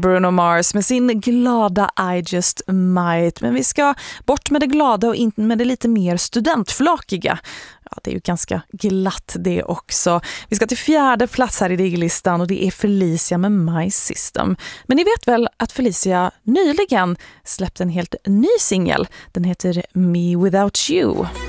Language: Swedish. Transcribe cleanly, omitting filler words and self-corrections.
Bruno Mars med sin glada I Just Might. Men vi ska bort med det glada och in med det lite mer studentflakiga. Ja, det är ju ganska glatt det också. Vi ska till 4:e plats här i diglistan och det är Felicia med My System. Men ni vet väl att Felicia nyligen släppte en helt ny singel. Den heter Me Without You.